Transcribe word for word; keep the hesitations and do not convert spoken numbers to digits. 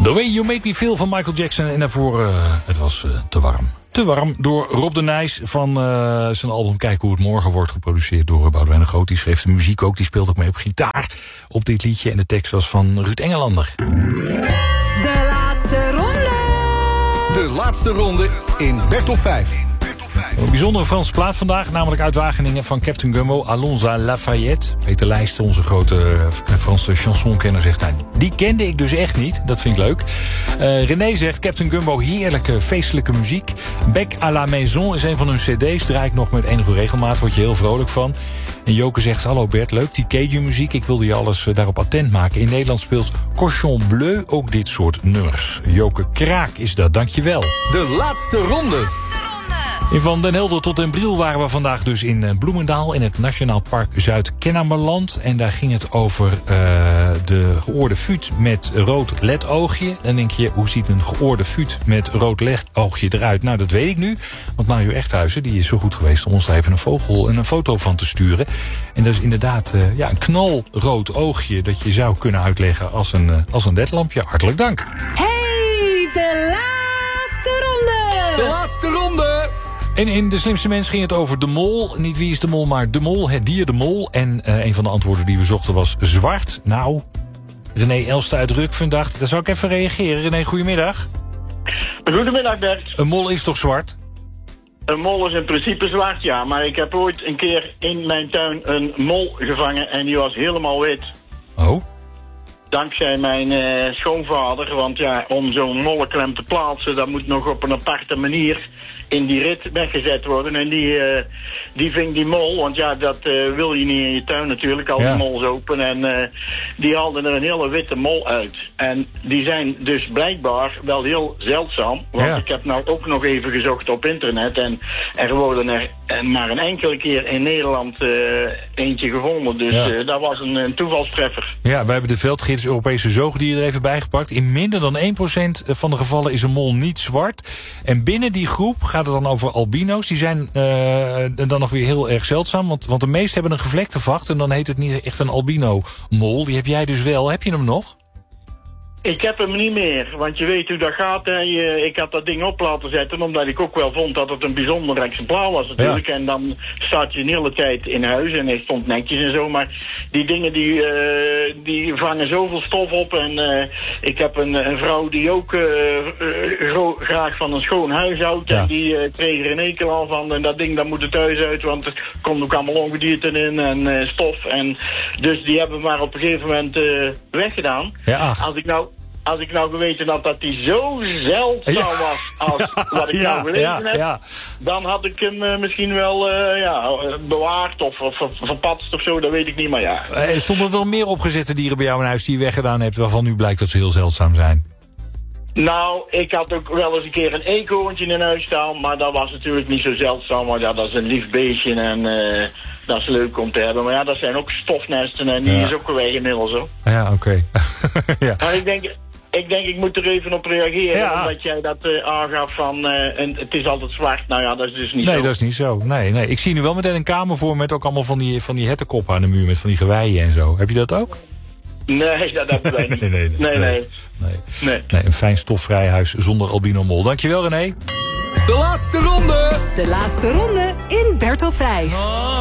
The Way You Make Me Feel van Michael Jackson. En daarvoor, uh, het was uh, te warm. Te warm door Rob de Nijs van uh, zijn album Kijk hoe het morgen wordt, geproduceerd door Boudewijn de Groot. Die schreef de muziek ook, die speelde ook mee op gitaar op dit liedje. En de tekst was van Ruud Engelander. De laatste ronde. De laatste ronde in Bertel vijf. Een bijzondere Franse plaat vandaag, namelijk uit Wageningen van Captain Gumbo, Allons à Lafayette. Peter Leijsten, onze grote Franse chansonkenner, zegt hij. Die kende ik dus echt niet, dat vind ik leuk. Uh, René zegt, Captain Gumbo, heerlijke feestelijke muziek. Bec à la Maison is een van hun cd's, draai ik nog met enige regelmaat, word je heel vrolijk van. En Joke zegt, hallo Bert, leuk die Cajun muziek, ik wilde je alles uh, daarop attent maken. In Nederland speelt Cochon Bleu ook dit soort nummers. Joke Kraak is dat, dankjewel. De laatste ronde. In Van Den Helder tot Den Briel waren we vandaag dus in Bloemendaal, in het Nationaal Park Zuid-Kennemerland. En daar ging het over uh, de geoorde fuut met rood ledoogje. Dan denk je, hoe ziet een geoorde fuut met rood ledoogje eruit? Nou, dat weet ik nu. Want Mario Echthuizen, die is zo goed geweest om ons daar even een vogel en een foto van te sturen. En dat is inderdaad uh, ja, een knalrood oogje dat je zou kunnen uitleggen als een, uh, als een ledlampje. Hartelijk dank. Hey, de laatste ronde. De laatste ronde. En in De Slimste Mens ging het over de mol. Niet wie is de mol, maar de mol, het dier de mol. En uh, een van de antwoorden die we zochten was zwart. Nou, René Elster uit Rukven dacht, daar zou ik even reageren. René, goedemiddag. Goedemiddag Bert. Een mol is toch zwart? Een mol is in principe zwart, ja. Maar ik heb ooit een keer in mijn tuin een mol gevangen en die was helemaal wit. Oh? Dankzij mijn uh, schoonvader, want ja, om zo'n mollenklem te plaatsen, dat moet nog op een aparte manier in die rit weggezet worden. En die, uh, die ving die mol, want ja, dat uh, wil je niet in je tuin natuurlijk, al ja. die mols open. En uh, die haalden er een hele witte mol uit. En die zijn dus blijkbaar wel heel zeldzaam, want ja. ik heb nou ook nog even gezocht op internet. En er worden er en maar een enkele keer in Nederland uh, eentje gevonden. Dus ja. uh, dat was een, een toevalstreffer. Ja, wij hebben de veldgids Europese zoogdieren er even bijgepakt. In minder dan één procent van de gevallen is een mol niet zwart. En binnen die groep gaat het dan over albino's. Die zijn uh, dan nog weer heel erg zeldzaam. Want, want de meesten hebben een gevlekte vacht. En dan heet het niet echt een albino-mol. Die heb jij dus wel. Heb je hem nog? Ik heb hem niet meer, want je weet hoe dat gaat. Hè. Je, ik had dat ding op laten zetten, omdat ik ook wel vond dat het een bijzonder exemplaar was natuurlijk. Ja. En dan staat je een hele tijd in huis en hij stond netjes en zo. Maar die dingen die, uh, die vangen zoveel stof op. En uh, ik heb een, een vrouw die ook uh, uh, graag van een schoon huis houdt. Ja. En die uh, kreeg er een ekel aan van. En dat ding dat moet het thuis uit, want er komt ook allemaal ongedierte in en uh, stof. En dus die hebben we maar op een gegeven moment uh, weggedaan. Ja. Als ik nou... Als ik nou geweten had dat die zo zeldzaam ja. was als wat ik ja, nou gelezen ja, heb, ja. dan had ik hem uh, misschien wel uh, ja, bewaard of, of, of verpatst of zo, dat weet ik niet, maar ja. Er stonden wel meer opgezette dieren bij jou in huis die je weggedaan hebt, waarvan nu blijkt dat ze heel zeldzaam zijn. Nou, ik had ook wel eens een keer een eekhoorntje in huis staan, maar dat was natuurlijk niet zo zeldzaam, maar ja, dat is een lief beestje en uh, dat is leuk om te hebben. Maar ja, dat zijn ook stofnesten en die ja. is ook weg inmiddels hoor. Ja, oké. Okay. ja. Maar ik denk... Ik denk, ik moet er even op reageren, ja. omdat jij dat uh, aangaf van, uh, en het is altijd zwart. Nou ja, dat is dus niet nee, zo. Nee, dat is niet zo. Nee, nee. Ik zie nu wel meteen een kamer voor met ook allemaal van die, van die hertenkoppen aan de muur, met van die geweien en zo. Heb je dat ook? Nee, dat hebben wij niet. nee, nee, nee, nee, nee, nee. nee. nee. nee een fijn stofvrij huis zonder albino mol. Dankjewel, René. De laatste ronde. De laatste ronde in Bertel vijf.